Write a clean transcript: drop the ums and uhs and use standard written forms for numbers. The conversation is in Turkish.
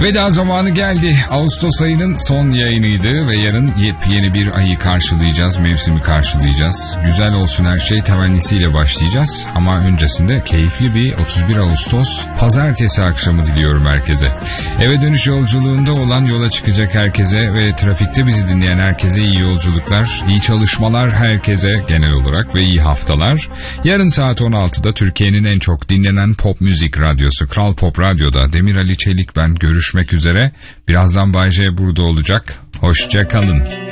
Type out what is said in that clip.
Veda zamanı geldi. Ağustos ayının son yayınıydı ve yarın yepyeni bir ayı karşılayacağız, mevsimi karşılayacağız. Güzel olsun her şey temennisiyle başlayacağız ama öncesinde keyifli bir 31 Ağustos pazartesi akşamı diliyorum herkese. Eve dönüş yolculuğunda olan, yola çıkacak herkese ve trafikte bizi dinleyen herkese iyi yolculuklar, iyi çalışmalar herkese genel olarak ve iyi haftalar. Yarın saat 16'da Türkiye'nin en çok dinlenen pop müzik radyosu Kral Pop Radyo'da Demir Ali Çelik ben görüşmek üzere. Birazdan Bay J burada olacak. Hoşça kalın.